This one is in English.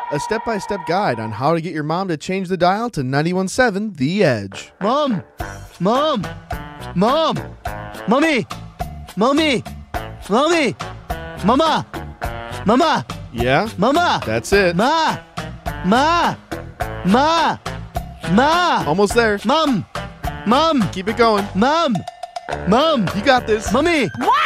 a step-by-step guide on how to get your mom to change the dial to 91.7 The Edge. Mom! Mom! Mom! Mommy! Mommy! Mommy! Mama! Mama! Yeah? Mama! That's it. Ma! Ma! Ma! Ma! Almost there. Mom! Mom! Keep it going. Mom! Mom! You got this. Mommy! What?